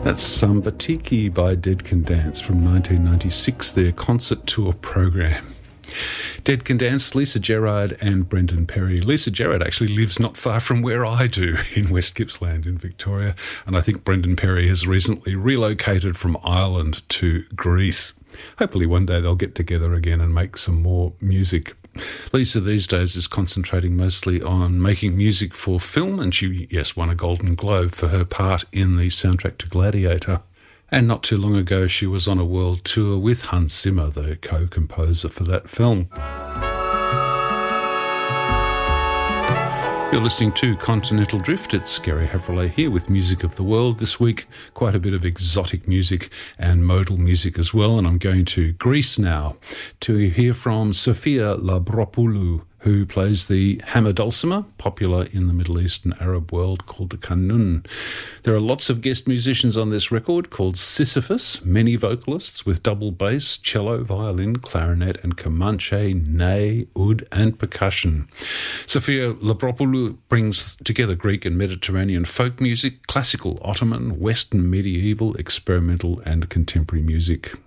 That's Samba Tiki by Dead Can Dance from 1996, their concert tour program. Dead Can Dance, Lisa Gerrard and Brendan Perry. Lisa Gerrard actually lives not far from where I do in West Gippsland in Victoria, and I think Brendan Perry has recently relocated from Ireland to Greece. Hopefully one day they'll get together again and make some more music. Lisa these days is concentrating mostly on making music for film, and she, yes, won a Golden Globe for her part in the soundtrack to Gladiator. And not too long ago, she was on a world tour with Hans Zimmer, the co-composer for that film. You're listening to Continental Drift. It's Gary Havrilay here with Music of the World. This week, quite a bit of exotic music and modal music as well. And I'm going to Greece now to hear from Sofia Labropoulou, who plays the hammer dulcimer, popular in the Middle East and Arab world, called the kanun. There are lots of guest musicians on this record called Sisyphus, many vocalists with double bass, cello, violin, clarinet and kamanche, ney, oud and percussion. Sofia Labropoulou brings together Greek and Mediterranean folk music, classical, Ottoman, Western, medieval, experimental and contemporary music.